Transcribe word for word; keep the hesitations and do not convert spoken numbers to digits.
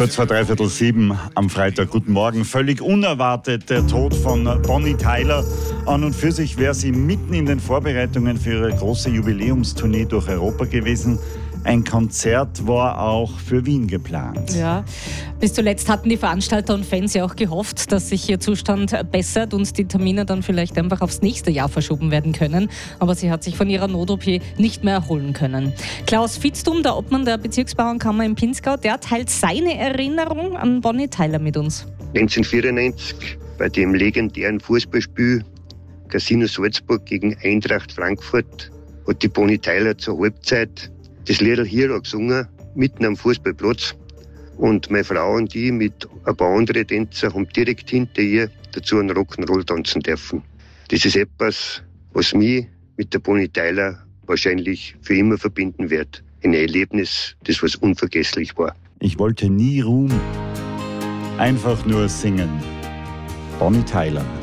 Kurz vor dreiviertel sieben am Freitag. Guten Morgen. Völlig unerwartet der Tod von Bonnie Tyler. An und für sich wäre sie mitten in den Vorbereitungen für ihre große Jubiläumstournee durch Europa gewesen. Ein Konzert war auch für Wien geplant. Ja, bis zuletzt hatten die Veranstalter und Fans ja auch gehofft, dass sich ihr Zustand bessert und die Termine dann vielleicht einfach aufs nächste Jahr verschoben werden können. Aber sie hat sich von ihrer Not-O P nicht mehr erholen können. Klaus Vitzthum, der Obmann der Bezirksbauernkammer in Pinzgau, der teilt seine Erinnerung an Bonnie Tyler mit uns. neunzehnhundertvierundneunzig bei dem legendären Fußballspiel Casino Salzburg gegen Eintracht Frankfurt hat die Bonnie Tyler zur Halbzeit das Little Hero gesungen, mitten am Fußballplatz. Und meine Frau und ich mit ein paar anderen Tänzer haben direkt hinter ihr dazu einen Rock'n'Roll tanzen dürfen. Das ist etwas, was mich mit der Bonnie Tyler wahrscheinlich für immer verbinden wird. Ein Erlebnis, das was unvergesslich war. Ich wollte nie Ruhm, einfach nur singen. Bonnie Tyler.